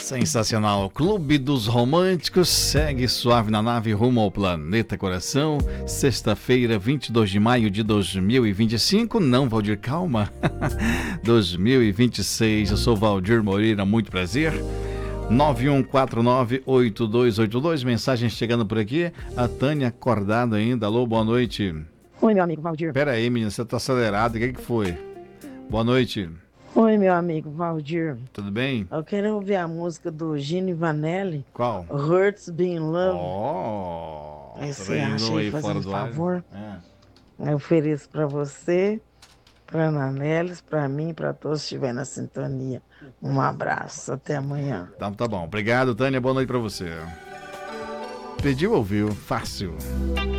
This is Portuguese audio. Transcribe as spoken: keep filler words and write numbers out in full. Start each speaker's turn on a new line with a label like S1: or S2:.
S1: Sensacional. Clube dos Românticos segue suave na nave rumo ao planeta Coração. Sexta-feira, vinte e dois de maio de dois mil e vinte e cinco. Não, Valdir, calma. dois mil e vinte e seis. Eu sou Valdir Moreira, muito prazer. nove um quatro nove oito dois oito dois. Mensagem chegando por aqui. A Tânia acordada ainda. Alô, boa noite.
S2: Oi, meu amigo Valdir.
S1: Pera aí, menina, você tá acelerado. O que que foi? Boa noite.
S2: Oi, meu amigo Valdir.
S1: Tudo bem?
S2: Eu quero ouvir a música do Gini Vanelli.
S1: Qual?
S2: Hurts Being Love.
S1: Oh,
S2: Aí você acha aí, fazendo favor.
S1: É.
S2: Eu ofereço pra você, pra Nanelis, pra mim, pra todos que estiverem na sintonia. Um abraço, até amanhã.
S1: Então tá bom. Obrigado, Tânia. Boa noite pra você. Pediu, ouviu. Fácil.